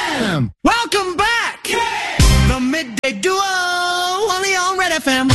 FM. Welcome back. The Midday Duo, only on Red FM.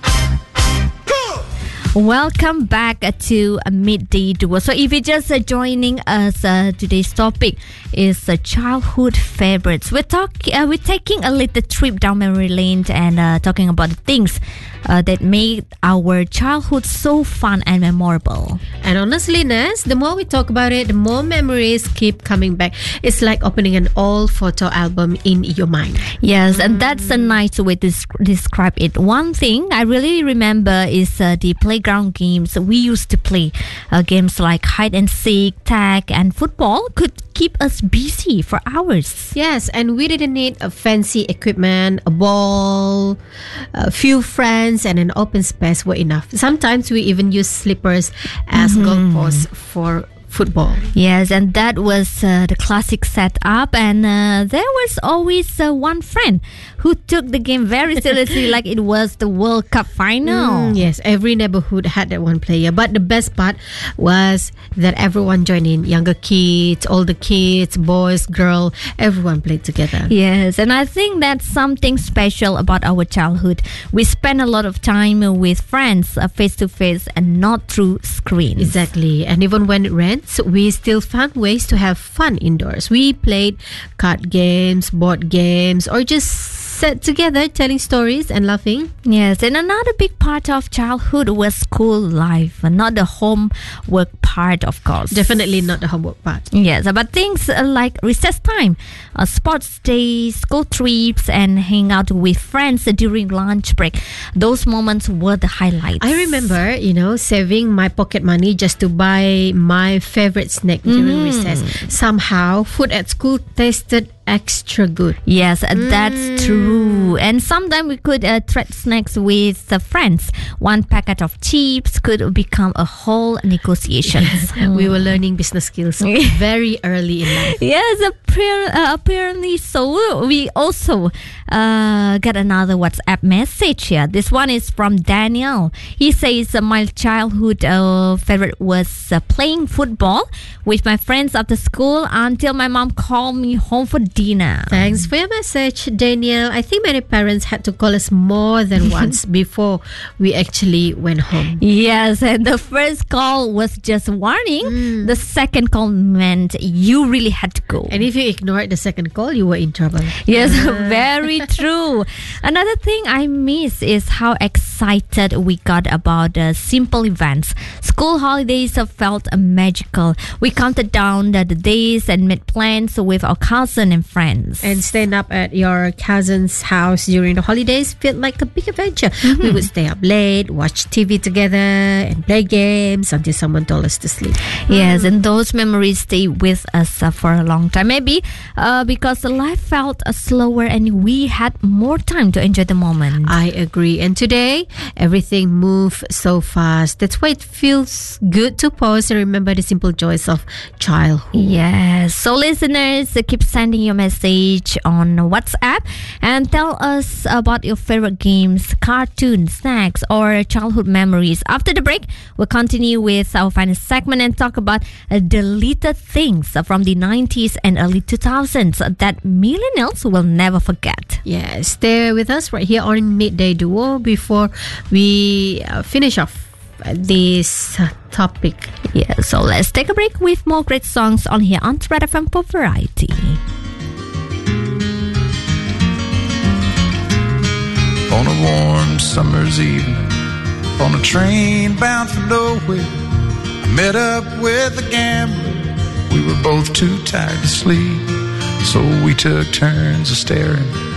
Welcome back to Midday Duo. So if you're just joining us, today's topic is childhood favorites. We're taking a little trip down memory lane and talking about the things that made our childhood so fun and memorable. And honestly, Ness, the more we talk about it, the more memories keep coming back. It's like opening an old photo album in your mind. Yes, and that's a nice way to describe it. One thing I really remember is the playground games we used to play. Games like hide and seek, tag, and football could keep us busy for hours. Yes, and we didn't need a fancy equipment, a ball, a few friends, and an open space were enough. Sometimes we even used slippers as goalposts for football. Yes, and that was the classic setup, and there was always one friend who took the game very seriously like it was the World Cup final. Yes, every neighborhood had that one player, but the best part was that everyone joined in. Younger kids, older kids, boys, girls, everyone played together. Yes, and I think that's something special about our childhood. We spent a lot of time with friends face to face and not through screens. Exactly, and even when it rained, we still found ways to have fun indoors. We played card games, board games, or just sat together telling stories and laughing. Yes, and another big part of childhood was school life, not the homework part, of course. Definitely not the homework part. Yes, but things like recess time, sports days, school trips, and hang out with friends during lunch break. Those moments were the highlights. I remember, saving my pocket money just to buy my favorite snack during recess. Somehow, food at school tasted extra good. Yes, that's true. And sometimes we could trade snacks with friends. One packet of chips could become a whole negotiation. We were learning business skills very early in life. Yes, apparently so. We also got another WhatsApp message here. This one is from Daniel. He says, my childhood favorite was playing football with my friends after school until my mom called me home for dinner. Thanks for your message, Daniel. I think many parents had to call us more than once before we actually went home. Yes, and the first call was just warning. The second call meant you really had to go. And if you ignored the second call, you were in trouble. Yes, very true. Another thing I miss is how excited we got about simple events. School holidays felt magical. We counted down the days and made plans with our cousin and friends. And staying up at your cousin's house during the holidays felt like a big adventure. We would stay up late, watch TV together, and play games until someone told us to sleep. Yes, and those memories stay with us for a long time. Maybe because life felt slower and we had more time to enjoy the moment. I agree. And today, everything moves so fast. That's why it feels good to pause and remember the simple joys of childhood. Yes. So listeners, keep sending your message on WhatsApp and tell us about your favorite games, cartoons, snacks, or childhood memories. After the break, we'll continue with our final segment and talk about the little things from the 90s and early 2000s that millennials will never forget. Yeah, stay with us right here on Midday Duo before we finish off this topic. Yeah, so let's take a break with more great songs on here on Red FM for Variety. On a warm summer's evening, on a train bound for nowhere, I met up with a gambler. We were both too tired to sleep, so we took turns of staring